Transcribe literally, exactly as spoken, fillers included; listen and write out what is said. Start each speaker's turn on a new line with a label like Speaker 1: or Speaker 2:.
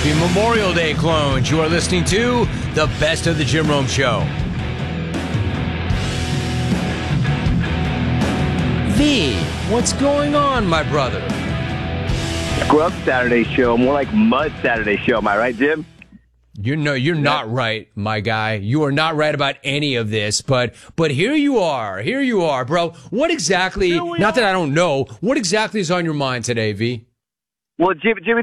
Speaker 1: Happy Memorial Day, clones. You are listening to the Best of the Jim Rome Show. V, what's going on, my brother?
Speaker 2: Scrub Saturday show, more like Mud Saturday show. Am I right, Jim?
Speaker 1: You know, you're not right, my guy. You are not right about any of this, but but here you are. Here you are, bro. What exactly, not that I don't know, what exactly is on your mind today, V?
Speaker 2: Well, Jim, Jimmy,